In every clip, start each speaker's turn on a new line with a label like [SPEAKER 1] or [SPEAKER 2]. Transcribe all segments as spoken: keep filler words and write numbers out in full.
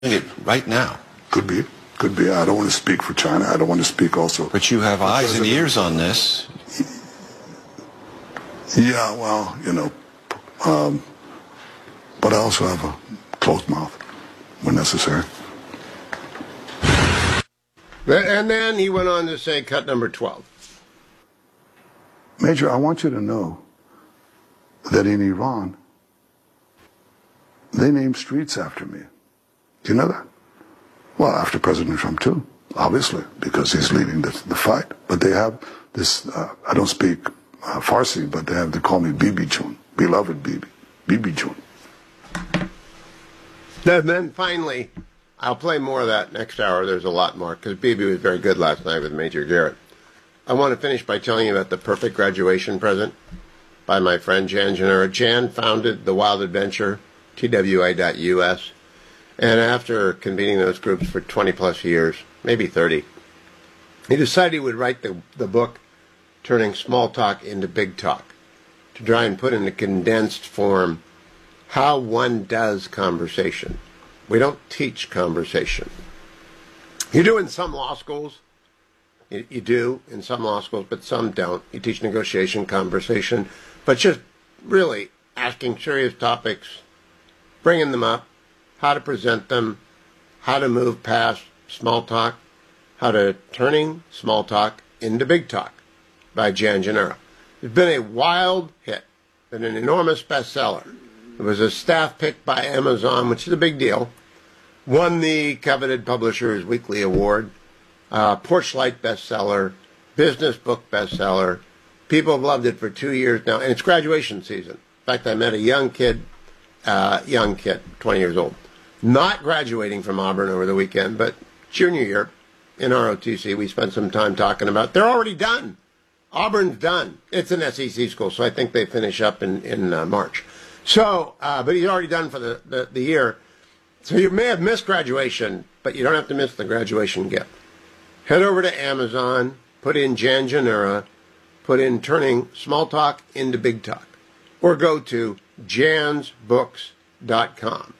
[SPEAKER 1] right now.
[SPEAKER 2] Could be. Could be. I don't want to speak for China. I don't want to speak also.
[SPEAKER 1] But you have eyes and ears on this.
[SPEAKER 2] Yeah, well, you know, um, but I also have a closed mouth when necessary.
[SPEAKER 3] And then he went on to say, cut number twelve.
[SPEAKER 2] Major, I want you to know that in Iran, they name streets after me. Do you know that? Well, after President Trump, too, obviously, because he's leading the, the fight. But they have this, uh, I don't speak uh, Farsi, but they have, they call me Bibi Chun, beloved Bibi, Bibi Chun.
[SPEAKER 3] And then finally, I'll play more of that next hour. There's a lot more, because Bibi was very good last night with Major Garrett. I want to finish by telling you about the perfect graduation present by my friend Jan Gennaro. Jan founded The Wild Adventure, T W A dot U S, and after convening those groups for twenty plus years, maybe thirty, he decided he would write the, the book, Turning Small Talk into Big Talk, to try and put in a condensed form how one does conversation. We don't teach conversation. You do in some law schools. You, you do in some law schools, but some don't. You teach negotiation, conversation, but just really asking serious topics, bringing them up, how to present them, how to move past small talk, how to turning small talk into big talk by Jan Gennaro. It's been a wild hit, been an enormous bestseller. It was a staff pick by Amazon, which is a big deal. Won the coveted Publishers Weekly Award, uh, Porchlight bestseller, business book bestseller. People have loved it for two years now, and it's graduation season. In fact, I met a young kid, uh, young kid, twenty years old, not graduating from Auburn over the weekend, but junior year in R O T C. We spent some time talking about, they're already done. Auburn's done. It's an S E C school, so I think they finish up in, in uh, March. So, uh, but he's already done for the, the, the year. So you may have missed graduation, but you don't have to miss the graduation gift. Head over to Amazon, put in Jan Gennaro, put in Turning Small Talk into Big Talk, or go to jans books dot com.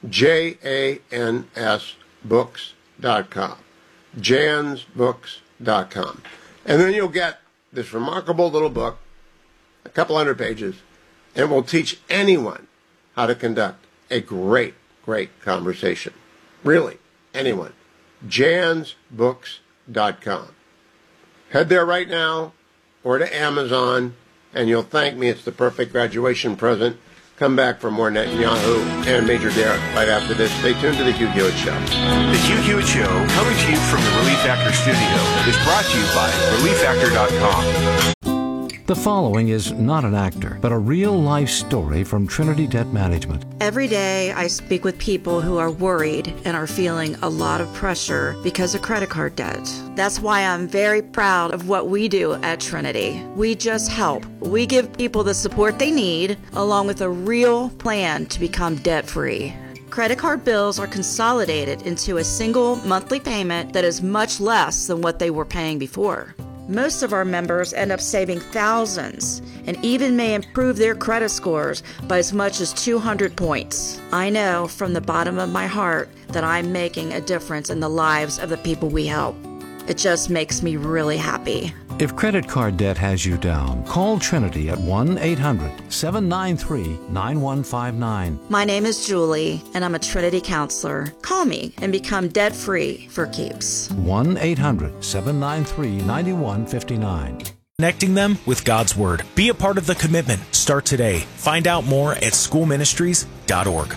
[SPEAKER 3] J A N S books dot com. jans books dot com. And then you'll get this remarkable little book, a couple hundred pages, and it will teach anyone how to conduct a great, great conversation. Really, anyone. jans books dot com. Head there right now, or to Amazon, and you'll thank me. It's the perfect graduation present. Come back for more Netanyahu and Major Garrett right after this. Stay tuned to The Hugh Hewitt Show.
[SPEAKER 4] The Hugh Hewitt Show, coming to you from the Relief Factor studio, is brought to you by relief factor dot com.
[SPEAKER 5] The following is not an actor, but a real-life story from Trinity Debt Management.
[SPEAKER 6] Every day I speak with people who are worried and are feeling a lot of pressure because of credit card debt. That's why I'm very proud of what we do at Trinity. We just help. We give people the support they need, along with a real plan to become debt-free. Credit card bills are consolidated into a single monthly payment that is much less than what they were paying before. Most of our members end up saving thousands and even may improve their credit scores by as much as two hundred points. I know from the bottom of my heart that I'm making a difference in the lives of the people we help. It just makes me really happy.
[SPEAKER 5] If credit card debt has you down, call Trinity at one eight hundred seven nine three nine one five nine.
[SPEAKER 6] My name is Julie, and I'm a Trinity counselor. Call me and become debt-free for keeps.
[SPEAKER 5] one eight hundred seven nine three nine one five nine.
[SPEAKER 7] Connecting them with God's Word. Be a part of the commitment. Start today. Find out more at school ministries dot org.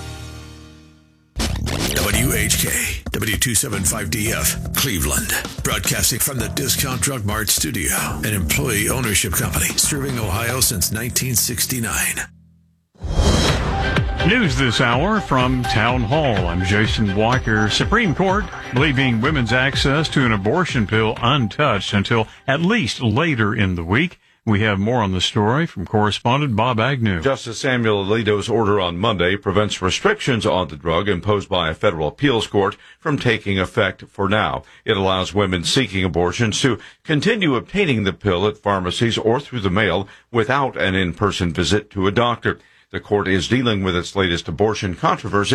[SPEAKER 8] W H K, W two seventy-five D F, Cleveland. Broadcasting from the Discount Drug Mart studio, an employee ownership company serving Ohio since nineteen sixty-nine.
[SPEAKER 9] News this hour from Town Hall. I'm Jason Walker. Supreme Court leaving women's access to an abortion pill untouched until at least later in the week. We have more on the story from correspondent Bob Agnew.
[SPEAKER 10] Justice Samuel Alito's order on Monday prevents restrictions on the drug imposed by a federal appeals court from taking effect for now. It allows women seeking abortions to continue obtaining the pill at pharmacies or through the mail without an in-person visit to a doctor. The court is dealing with its latest abortion controversy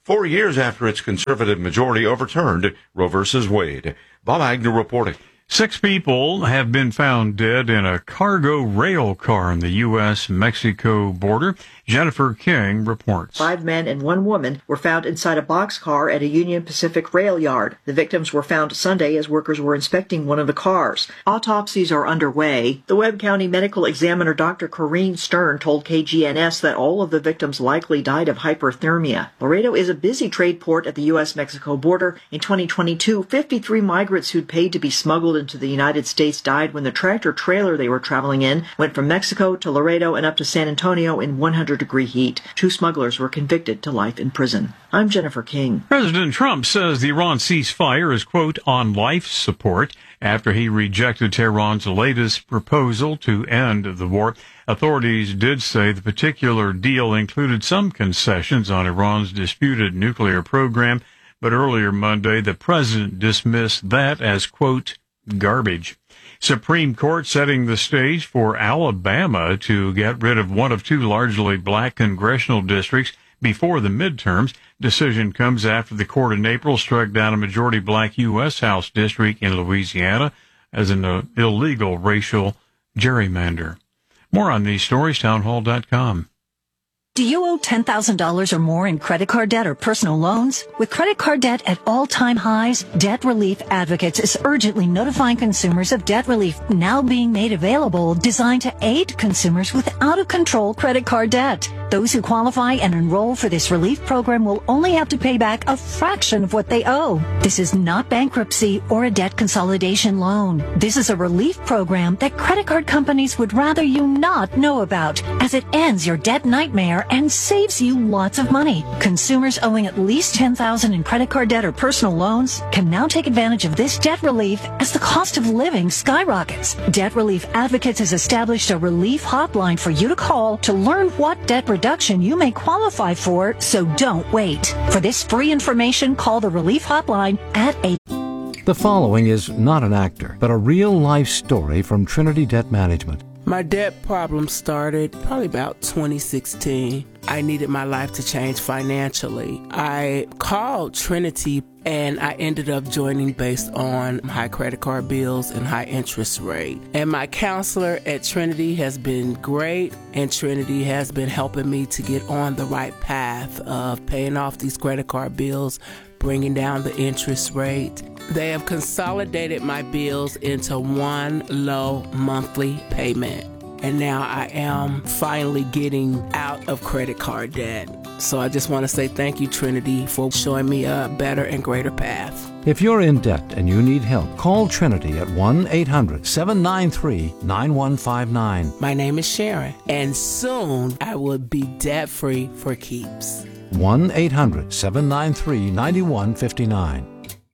[SPEAKER 10] four years after its conservative majority overturned Roe versus Wade. Bob Agnew reporting.
[SPEAKER 9] Six people have been found dead in a cargo rail car on the U S Mexico border. Jennifer King reports.
[SPEAKER 11] Five men and one woman were found inside a boxcar at a Union Pacific rail yard. The victims were found Sunday as workers were inspecting one of the cars. Autopsies are underway. The Webb County Medical Examiner Doctor Corrine Stern told K G N S that all of the victims likely died of hyperthermia. Laredo is a busy trade port at the U S Mexico border. In twenty twenty-two, fifty-three migrants who'd paid to be smuggled into the United States died when the tractor trailer they were traveling in went from Mexico to Laredo and up to San Antonio in one hundred degree heat. Two smugglers were convicted to life in prison. I'm Jennifer King.
[SPEAKER 9] President Trump says the Iran ceasefire is, quote, on life support after he rejected Tehran's latest proposal to end the war. Authorities did say the particular deal included some concessions on Iran's disputed nuclear program, but earlier Monday the president dismissed that as, quote, garbage. Supreme Court setting the stage for Alabama to get rid of one of two largely black congressional districts before the midterms. Decision comes after the court in April struck down a majority black U S House district in Louisiana as an uh, illegal racial gerrymander. More on these stories, townhall dot com.
[SPEAKER 12] Do you owe ten thousand dollars or more in credit card debt or personal loans? With credit card debt at all-time highs, Debt Relief Advocates is urgently notifying consumers of debt relief now being made available, designed to aid consumers with out-of-control credit card debt. Those who qualify and enroll for this relief program will only have to pay back a fraction of what they owe. This is not bankruptcy or a debt consolidation loan. This is a relief program that credit card companies would rather you not know about, as it ends your debt nightmare and saves you lots of money. Consumers owing at least ten thousand dollars in credit card debt or personal loans can now take advantage of this debt relief as the cost of living skyrockets. Debt Relief Advocates has established a relief hotline for you to call to learn what debt reduction you may qualify for, so don't wait. For this free information, call the relief hotline at eight.
[SPEAKER 5] The following is not an actor, but a real-life story from Trinity Debt Management.
[SPEAKER 13] My debt problem started probably about twenty sixteen. I needed my life to change financially. I called Trinity and I ended up joining based on high credit card bills and high interest rate. And my counselor at Trinity has been great, and Trinity has been helping me to get on the right path of paying off these credit card bills, bringing down the interest rate. They have consolidated my bills into one low monthly payment. And now I am finally getting out of credit card debt. So I just want to say thank you, Trinity, for showing me a better and greater path.
[SPEAKER 5] If you're in debt and you need help, call Trinity at one eight hundred seven nine three nine one five nine.
[SPEAKER 13] My name is Sharon, and soon I will be debt-free for keeps.
[SPEAKER 5] one eight hundred seven nine three nine one five nine.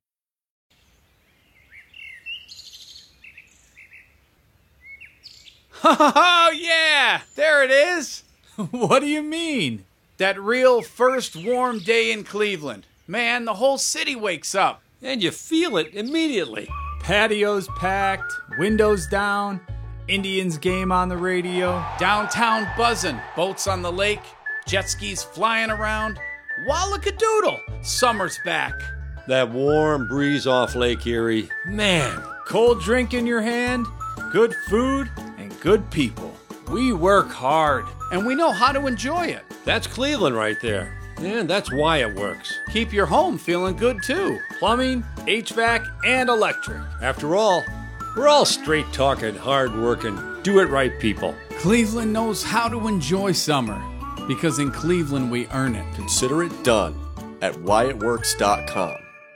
[SPEAKER 14] Oh, yeah! There it is! What do you mean? That real first warm day in Cleveland. Man, the whole city wakes up. And you feel it immediately. Patios packed, windows down, Indians game on the radio, downtown buzzing, boats on the lake, jet skis flying around. Wallakadoodle! Summer's back.
[SPEAKER 15] That warm breeze off Lake Erie.
[SPEAKER 14] Man, cold drink in your hand, good food, and good people. We work hard, and we know how to enjoy it.
[SPEAKER 15] That's Cleveland right there. And that's why it works.
[SPEAKER 14] Keep your home feeling good, too. Plumbing, H V A C, and electric.
[SPEAKER 15] After all, we're all straight-talking, hard-working, do-it-right people.
[SPEAKER 14] Cleveland knows how to enjoy summer, because in Cleveland we earn it.
[SPEAKER 16] Consider it done at why it works dot com.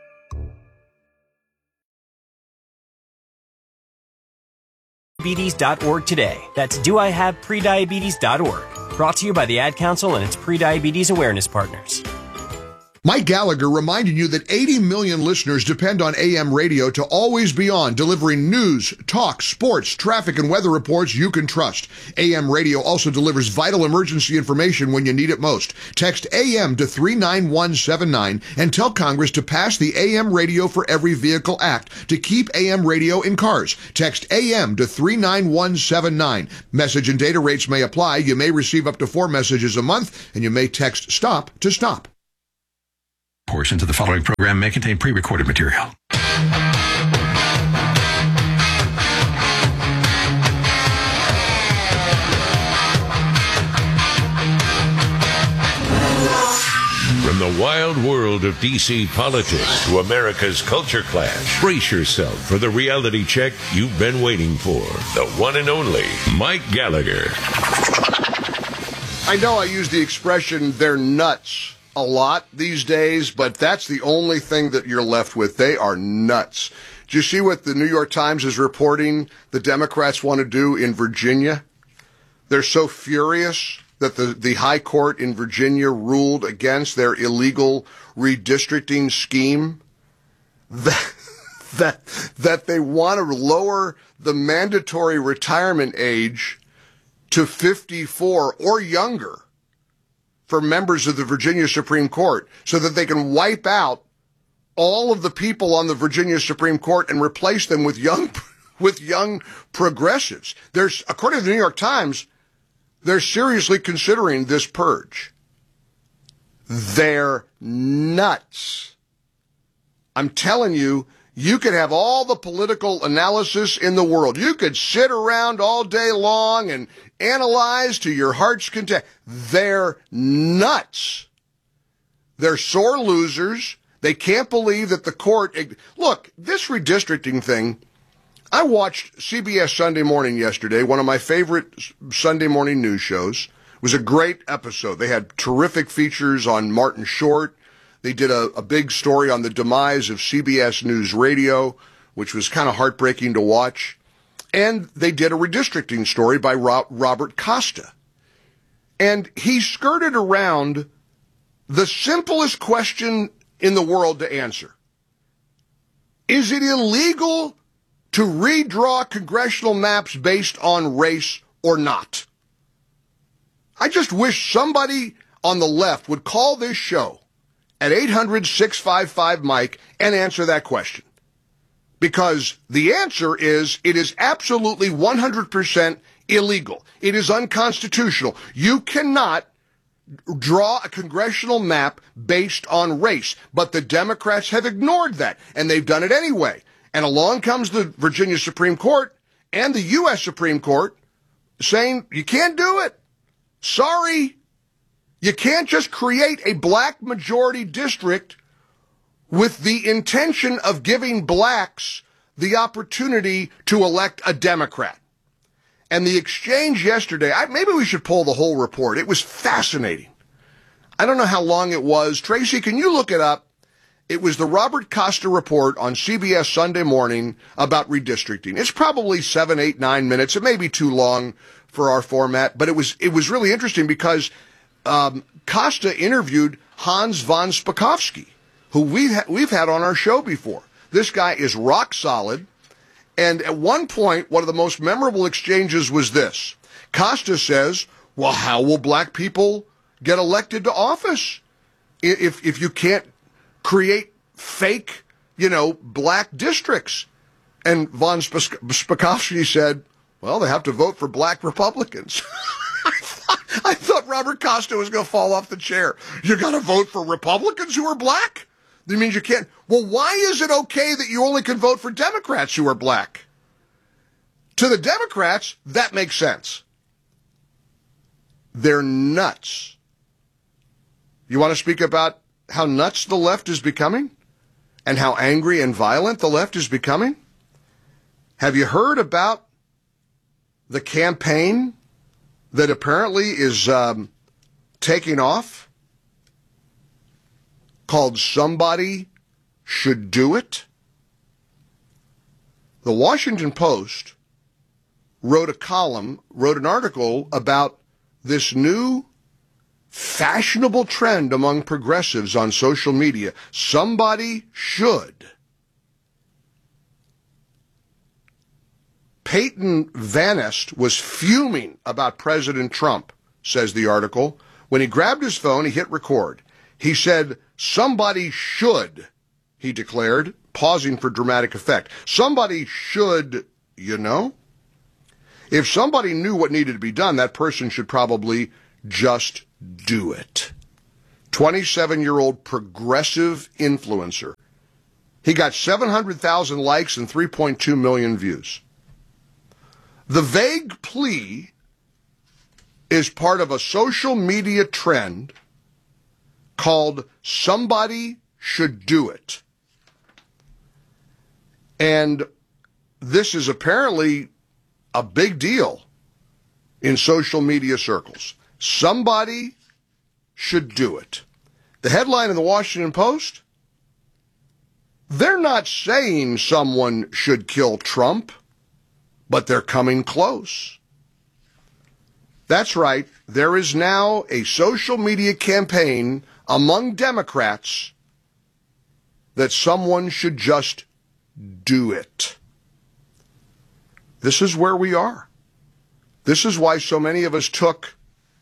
[SPEAKER 17] Diabetes dot org today. That's do I have prediabetes dot org. Brought to you by the Ad Council and its pre-diabetes awareness partners.
[SPEAKER 18] Mike Gallagher reminding you that eighty million listeners depend on A M radio to always be on, delivering news, talk, sports, traffic, and weather reports you can trust. A M radio also delivers vital emergency information when you need it most. Text A M to three nine one seven nine and tell Congress to pass the A M Radio for Every Vehicle Act to keep A M radio in cars. Text A M to three nine one seven nine. Message and data rates may apply. You may receive up to four messages a month, and you may text STOP to stop.
[SPEAKER 8] Portions of the following program may contain pre-recorded material.
[SPEAKER 19] From the wild world of D C politics to America's culture clash, brace yourself for the reality check you've been waiting for. The one and only Mike Gallagher.
[SPEAKER 18] I know I use the expression, they're nuts, a lot these days, but that's the only thing that you're left with. They are nuts. Do you see what the New York Times is reporting the Democrats want to do in Virginia? They're so furious that the, the high court in Virginia ruled against their illegal redistricting scheme, that, that, that they want to lower the mandatory retirement age to fifty-four or younger for members of the Virginia Supreme Court so that they can wipe out all of the people on the Virginia Supreme Court and replace them with young, with young progressives. There's, according to the New York Times, they're seriously considering this purge. They're nuts. I'm telling you, you could have all the political analysis in the world. You could sit around all day long and analyze to your heart's content. They're nuts. They're sore losers. They can't believe that the court... Look, this redistricting thing... I watched C B S Sunday Morning yesterday, one of my favorite Sunday morning news shows. It was a great episode. They had terrific features on Martin Short. They did a, a big story on the demise of C B S News Radio, which was kind of heartbreaking to watch. And they did a redistricting story by Ro- Robert Costa. And he skirted around the simplest question in the world to answer. Is it illegal to redraw congressional maps based on race or not? I just wish somebody on the left would call this show at eight hundred, six five five, Mike and answer that question. Because the answer is it is absolutely one hundred percent illegal. It is unconstitutional. You cannot draw a congressional map based on race. But the Democrats have ignored that, and they've done it anyway. And along comes the Virginia Supreme Court and the U S Supreme Court saying, you can't do it. Sorry. You can't just create a black majority district with the intention of giving blacks the opportunity to elect a Democrat. And the exchange yesterday, I, maybe we should pull the whole report. It was fascinating. I don't know how long it was. Tracy, can you look it up? It was the Robert Costa report on C B S Sunday Morning about redistricting. It's probably seven, eight, nine minutes. It may be too long for our format, but it was it was really interesting because um, Costa interviewed Hans von Spakovsky, who we've ha- we've had on our show before. This guy is rock solid, and at one point, one of the most memorable exchanges was this. Costa says, "Well, how will black people get elected to office if if you can't create fake, you know, black districts?" And von Spakovsky said, well, they have to vote for black Republicans. I, thought, I thought Robert Costa was going to fall off the chair. You got to vote for Republicans who are black? That means you can't. Well, why is it okay that you only can vote for Democrats who are black? To the Democrats, that makes sense. They're nuts. You want to speak about how nuts the left is becoming and how angry and violent the left is becoming? Have you heard about the campaign that apparently is um, taking off called Somebody Should Do It? The Washington Post wrote a column, wrote an article about this new fashionable trend among progressives on social media. Somebody should. Peyton Van Est was fuming about President Trump, says the article. When he grabbed his phone, he hit record. He said, somebody should, he declared, pausing for dramatic effect. Somebody should, you know? If somebody knew what needed to be done, that person should probably just do it. twenty-seven-year-old progressive influencer. He got seven hundred thousand likes and three point two million views. The vague plea is part of a social media trend called Somebody Should Do It. And this is apparently a big deal in social media circles. Somebody should do it. The headline in the Washington Post, they're not saying someone should kill Trump, but they're coming close. That's right. There is now a social media campaign among Democrats that someone should just do it. This is where we are. This is why so many of us took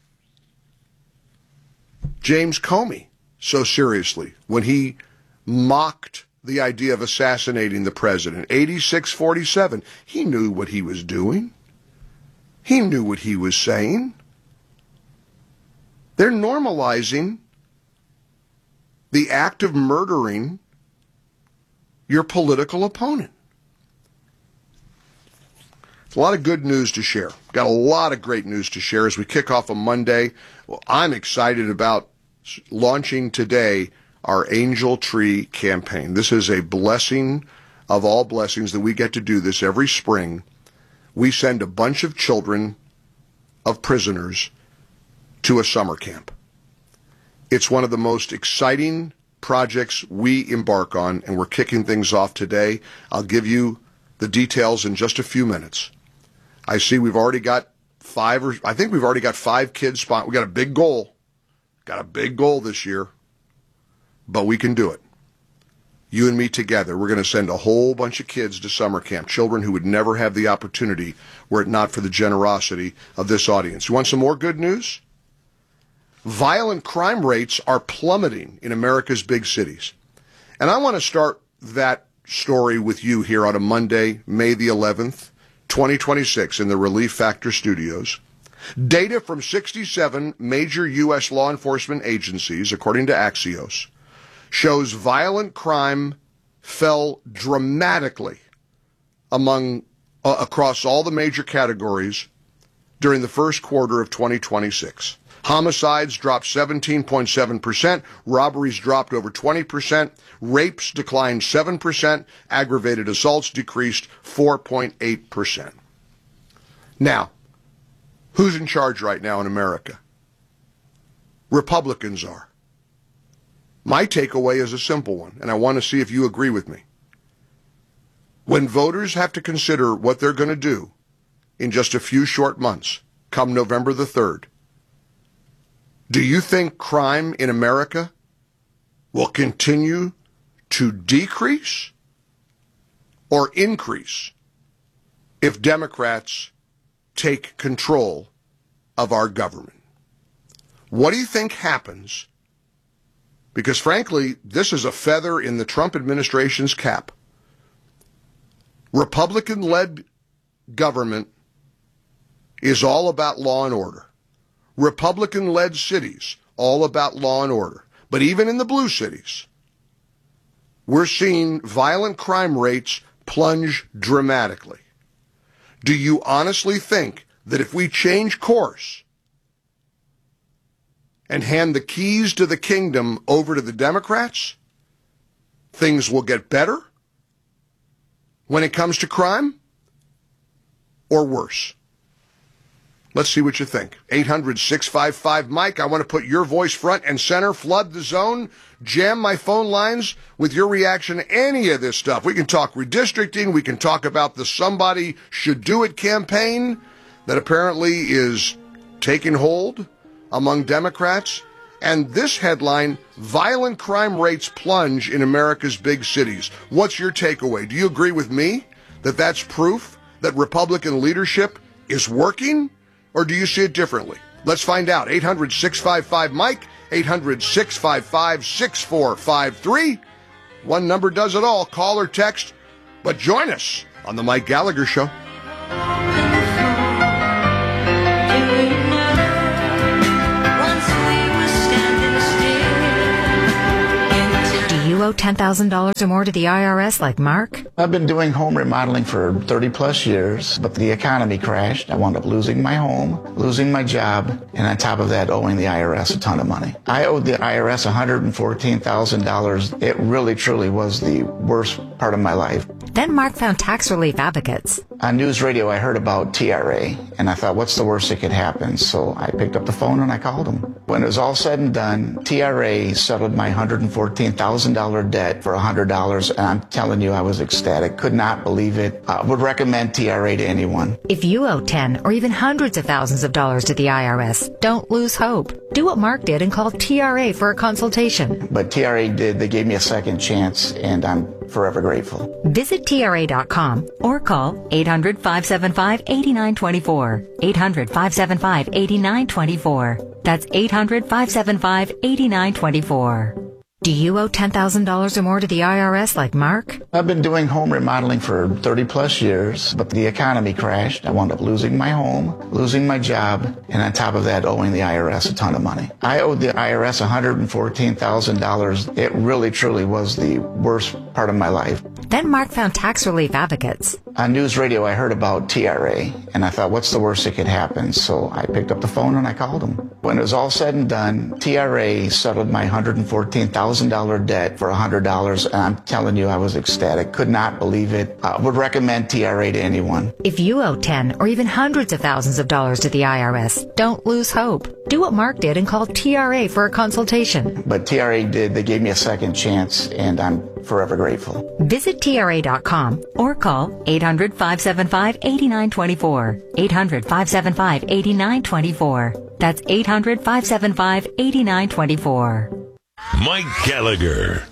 [SPEAKER 18] James Comey so seriously when he mocked the idea of assassinating the president. eighty-six forty-seven. He knew what he was doing. He knew what he was saying. They're normalizing the act of murdering your political opponent. It's a lot of good news to share. Got a lot of great news to share as we kick off a Monday. Well, I'm excited about launching today our Angel Tree campaign. This is a blessing of all blessings that we get to do this every spring. We send a bunch of children of prisoners to a summer camp. It's one of the most exciting projects we embark on, and we're kicking things off today. I'll give you the details in just a few minutes. I see we've already got five, or I think we've already got five kids spot. We got a big goal. Got a big goal this year, but we can do it. You and me together, we're going to send a whole bunch of kids to summer camp, children who would never have the opportunity were it not for the generosity of this audience. You want some more good news? Violent crime rates are plummeting in America's big cities. And I want to start that story with you here on a Monday, May the eleventh, twenty twenty-six, in the Relief Factor studios. Data from sixty-seven major U S law enforcement agencies, according to Axios, shows violent crime fell dramatically among uh, across all the major categories during the first quarter of twenty twenty-six. Homicides dropped seventeen point seven percent, robberies dropped over twenty percent, rapes declined seven percent, aggravated assaults decreased four point eight percent. Now, who's in charge right now in America? Republicans are. My takeaway is a simple one, and I want to see if you agree with me. When voters have to consider what they're going to do in just a few short months, come November the third, do you think crime in America will continue to decrease or increase if Democrats take control of our government? What do you think happens? Because frankly, this is a feather in the Trump administration's cap. Republican-led government is all about law and order. Republican-led cities, all about law and order. But even in the blue cities, we're seeing violent crime rates plunge dramatically. Do you honestly think that if we change course and hand the keys to the kingdom over to the Democrats, things will get better when it comes to crime, or worse? Let's see what you think. eight hundred, six five five, Mike. I want to put your voice front and center. Flood the zone. Jam my phone lines with your reaction to any of this stuff. We can talk redistricting. We can talk about the Somebody Should Do It campaign that apparently is taking hold among Democrats. And this headline, violent crime rates plunge in America's big cities. What's your takeaway? Do you agree with me that that's proof that Republican leadership is working? Or do you see it differently? Let's find out. eight hundred, six five five, Mike, eight hundred, six five five, six four five three. One number does it all. Call or text. But join us on The Mike Gallagher Show.
[SPEAKER 12] you owe ten thousand dollars or more to the I R S like Mark?
[SPEAKER 20] I've been doing home remodeling for thirty plus years, but the economy crashed. I wound up losing my home, losing my job, and on top of that, owing the I R S a ton of money. I owed the I R S one hundred fourteen thousand dollars. It really, truly was the worst part of my life.
[SPEAKER 12] Then Mark found tax relief advocates.
[SPEAKER 20] On news radio, I heard about T R A, and I thought, what's the worst that could happen? So I picked up the phone and I called them. When it was all said and done, T R A settled my one hundred fourteen thousand dollars debt for one hundred dollars, and I'm telling you, I was ecstatic. Could not believe it. I would recommend T R A to anyone.
[SPEAKER 12] If you owe ten or even hundreds of thousands of dollars to the I R S, don't lose hope. Do what Mark did and call T R A for a consultation.
[SPEAKER 20] But T R A did. They gave me a second chance, and I'm forever grateful.
[SPEAKER 12] Visit T R A dot com or call eight hundred, five seven five, eight nine two four. eight hundred, five seven five, eight nine two four. That's eight hundred, five seven five, eight nine two four. Do you owe ten thousand dollars or more to the I R S like Mark?
[SPEAKER 20] I've been doing home remodeling for thirty plus years, but the economy crashed. I wound up losing my home, losing my job, and on top of that, owing the I R S a ton of money. I owed the I R S one hundred fourteen thousand dollars. It really, truly was the worst part of my life.
[SPEAKER 12] Then Mark found tax relief advocates.
[SPEAKER 20] On news radio, I heard about T R A, and I thought, what's the worst that could happen? So I picked up the phone and I called them. When it was all said and done, T R A settled my one hundred fourteen thousand dollars debt for one hundred dollars, and I'm telling you, I was ecstatic. Could not believe it. I would recommend T R A to anyone.
[SPEAKER 12] If you owe ten or even hundreds of thousands of dollars to the I R S, don't lose hope. Do what Mark did and call T R A for a consultation.
[SPEAKER 20] But T R A did. They gave me a second chance, and I'm forever grateful.
[SPEAKER 12] Visit T R A dot com or call eight hundred, five seven five, eight nine two four. eight hundred, five seven five, eight nine two four. That's eight hundred, five seven five, eight nine two four.
[SPEAKER 8] Mike Gallagher.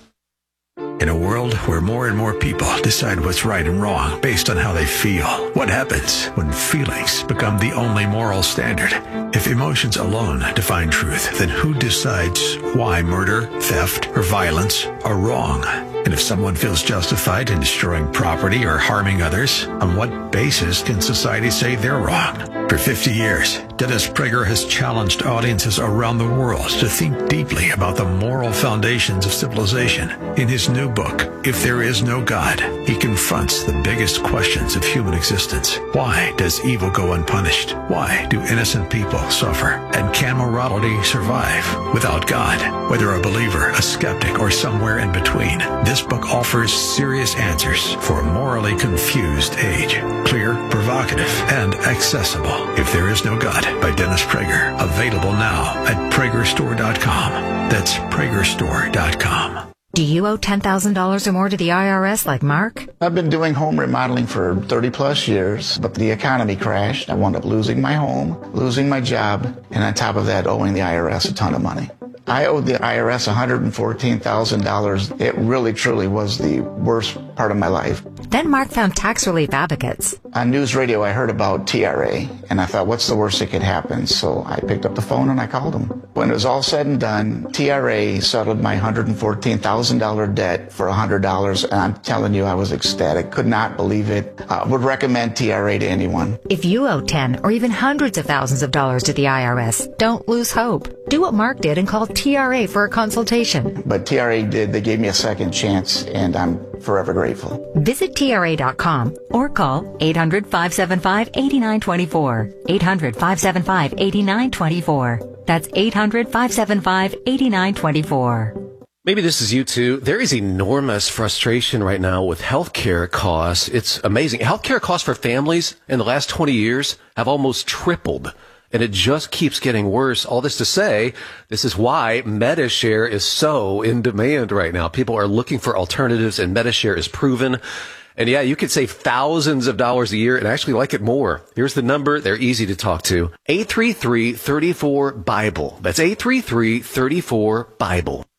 [SPEAKER 8] In a world where more and more people decide what's right and wrong based on how they feel, what happens when feelings become the only moral standard? If emotions alone define truth, then who decides why murder, theft, or violence are wrong? And if someone feels justified in destroying property or harming others, on what basis can society say they're wrong? For fifty years, Dennis Prager has challenged audiences around the world to think deeply about the moral foundations of civilization. In his new book, If There Is No God, he confronts the biggest questions of human existence. Why does evil go unpunished? Why do innocent people suffer? And can morality survive without God? Whether a believer, a skeptic, or somewhere in between, this book offers serious answers for a morally confused age. Clear, provocative, and accessible. If There Is No God by Dennis Prager. Available now at Prager Store dot com. That's Prager Store dot com.
[SPEAKER 12] Do you owe ten thousand dollars or more to the I R S like Mark?
[SPEAKER 20] I've been doing home remodeling for thirty plus years, but the economy crashed. I wound up losing my home, losing my job, and on top of that, owing the I R S a ton of money. I owed the I R S one hundred fourteen thousand dollars. It really, truly was the worst part of my life.
[SPEAKER 12] Then Mark found tax relief advocates.
[SPEAKER 20] On news radio, I heard about T R A, and I thought, what's the worst that could happen? So I picked up the phone and I called them. When it was all said and done, T R A settled my one hundred fourteen thousand dollars debt for one hundred dollars, and I'm telling you, I was ecstatic. Could not believe it. I would recommend T R A to anyone.
[SPEAKER 12] If you owe ten or even hundreds of thousands of dollars to the I R S, don't lose hope. Do what Mark did and call T R A for a consultation.
[SPEAKER 20] But T R A did. They gave me a second chance, and I'm forever grateful.
[SPEAKER 12] Visit T R A dot com or call eight hundred, five seven five, eight nine two four. eight hundred, five seven five, eight nine two four. That's eight hundred, five seven five, eight nine two four.
[SPEAKER 21] Maybe this is you too. There is enormous frustration right now with healthcare costs. It's amazing. Healthcare costs for families in the last twenty years have almost tripled. And it just keeps getting worse. All this to say, this is why Medi-Share is so in demand right now. People are looking for alternatives, and Medi-Share is proven. And yeah, you could save thousands of dollars a year and actually like it more. Here's the number. They're easy to talk to. eight three three, three four, BIBLE. That's eight three three, three four, BIBLE.